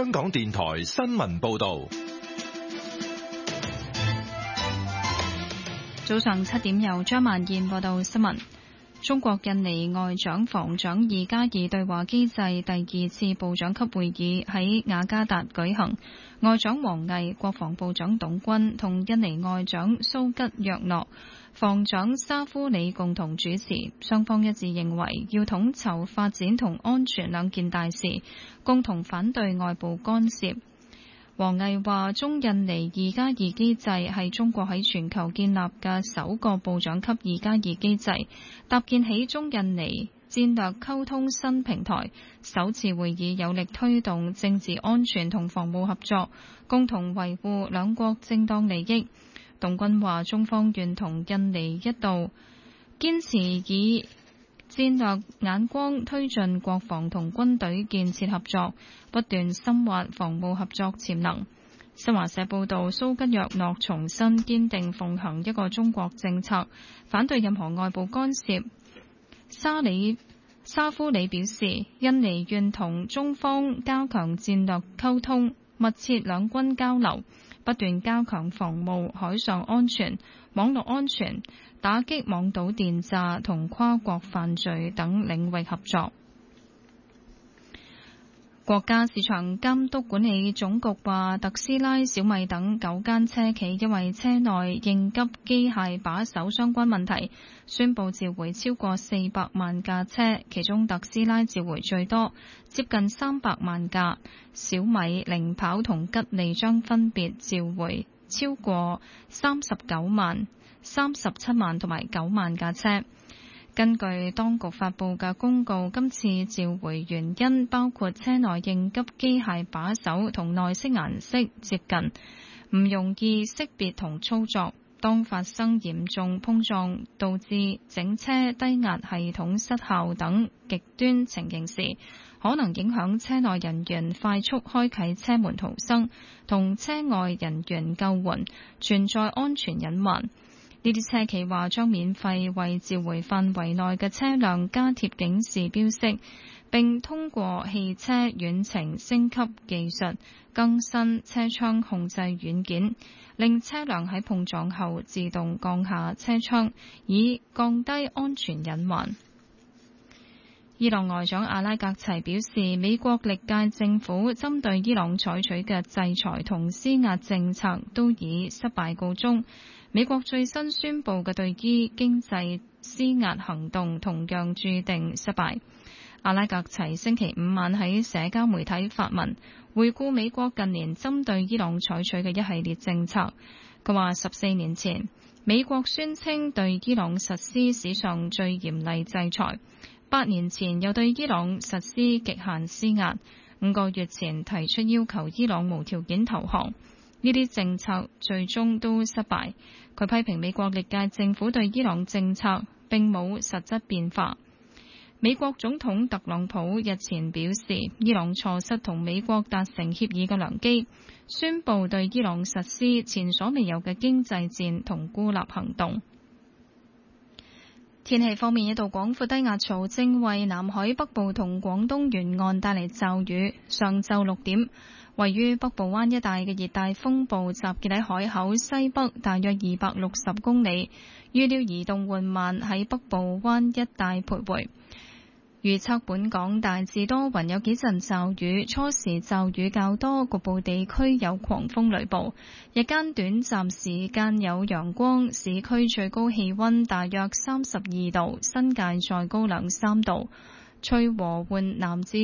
香港電台新聞報道。 早上7點由張曼燕報道新聞。中國印尼外長防長2+2對話機制第2次部長級會議喺雅加達舉行，外長王毅、國防部長董軍同印尼外長蘇吉約諾、防長沙夫里共同主持，雙方一致認為要統籌發展同安全兩件大事，共同反對外部干涉。王毅話：中印尼2+2機制係中國喺全球建立嘅首個部長級2+2機制，搭建起中印尼戰略溝通新平台。首次會議有力推動政治安全同防務合作，共同維護兩國正當利益。董軍話：中方願同印尼一道，堅持以戰略眼光推進國防同軍隊建設合作，不斷深化防務合作潛能。新華社報道，蘇吉約諾重申堅定奉行一個中國政策，反對任何外部干涉。沙夫里表示，印尼願同中方加強戰略溝通，密切兩軍交流，不斷加強防務、海上安全、網絡安全、打擊網賭電詐同跨國犯罪等領域合作。國家市場監督管理總局話，特斯拉、小米等9間車企因為車內應急機械把手相關問題，宣布召回超過400萬架車，其中特斯拉召回最多，接近300萬架；小米、零跑同吉利將分別召回超過39萬、37萬同埋9萬架車。根據當局發布嘅公告，今次召回原因包括車內應急機械把手同內飾顏色接近，唔容易識別同操作。當發生嚴重碰撞導致整車低壓系統失效等極端情形時，可能影響車內人員快速開啟車門逃生同車外人員救援，存在安全隱患。呢啲車企話將免費為召回範圍內嘅車輛加貼警示標識，並通過汽車遠程升級技術更新車窗控制軟件，令車輛喺碰撞後自動降下車窗，以降低安全隱患。伊朗外長阿拉格齊表示，美國歷屆政府針對伊朗採取嘅制裁同施壓政策都以失敗告終。美國最新宣布嘅對伊經濟施壓行動同樣注定失敗。阿拉格齊星期5晚喺社交媒體發文，回顧美國近年針對伊朗採取嘅一系列政策。佢話14年前，美國宣稱對伊朗實施史上最嚴厲制裁，8年前又對伊朗實施極限施壓，5個月前提出要求伊朗無條件投降。呢啲政策最終都失敗。佢批評美國歷屆政府對伊朗政策並冇實質變化。美國總統特朗普日前表示，伊朗錯失同美國達成協議嘅良機，宣布對伊朗實施前所未有嘅經濟戰同孤立行動。天氣方面，一道廣闊低壓槽正為南海北部同廣東沿岸帶嚟驟雨。上晝6點，位於北部灣一帶嘅熱帶風暴集結喺海口西北大約260公里，預料移動緩慢喺北部灣一帶徘徊。預測本港大致多雲，有幾陣驟雨，初時驟雨較多，局部地區有狂風雷暴。日間短暫時間有陽光，市區最高氣溫大約32度，新界再高2-3度。吹和緩南至